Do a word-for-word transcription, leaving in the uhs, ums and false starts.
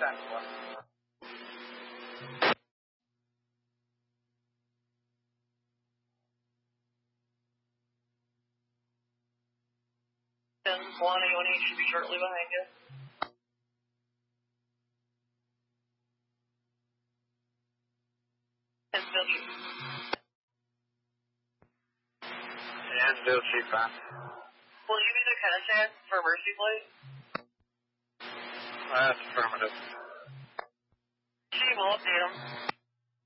ten one. ten one, A one eight should be shortly behind you. Hensville Chief. Hensville Chief, man. Will you be the contact for Mercy Flight? That's affirmative. Chief, we'll update him.